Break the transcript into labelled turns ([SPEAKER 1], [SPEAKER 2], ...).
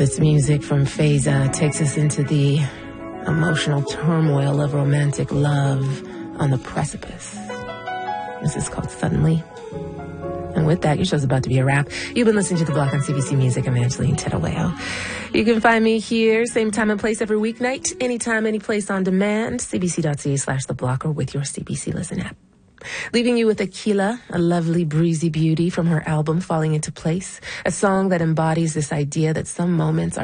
[SPEAKER 1] This music from Feza takes us into the emotional turmoil of romantic love on the precipice. This is called Suddenly. And with that, your show's about to be a wrap. You've been listening to The Block on CBC Music. I'm Angeline Tedaweo. You can find me here, same time and place every weeknight, anytime, any place on demand, cbc.ca/The Block or with your CBC Listen app. Leaving you with Aquila, a lovely breezy beauty from her album Falling Into Place, a song that embodies this idea that some moments are